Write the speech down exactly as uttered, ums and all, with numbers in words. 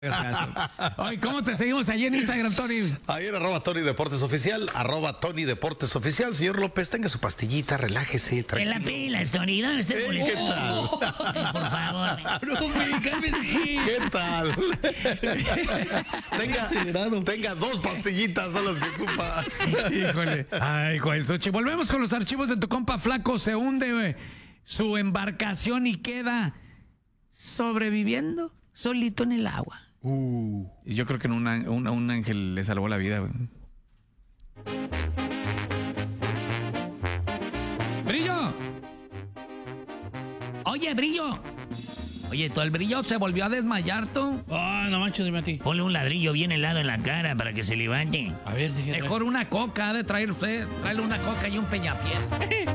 Oye, ¿cómo te seguimos allí en Instagram, Tony? Ahí en arroba Tony Deportes Oficial, arroba Tony Deportes Oficial. Señor López, tenga su pastillita, relájese, tranquilo. En la pila, Tony, ¿dónde está el Eh, boleto? ¿Qué tal? Ay, por favor. ¿Qué tal? tenga, tenga dos pastillitas, son las que ocupa. Híjole. Ay, juez Sochi. Volvemos con los archivos de tu compa Flaco. Se hunde güey, su embarcación y queda sobreviviendo solito en el agua. Uh, y yo creo que en un, un, un ángel le salvó la vida, güey. ¡Brillo! Oye, Brillo. Oye, ¿tú el Brillo se volvió a desmayar, tú? Ah, no manches, dime a ti. Ponle un ladrillo bien helado en la cara para que se levante. A ver, dije. Mejor una coca, ha de traer usted. Tráele una coca y un peñafiel.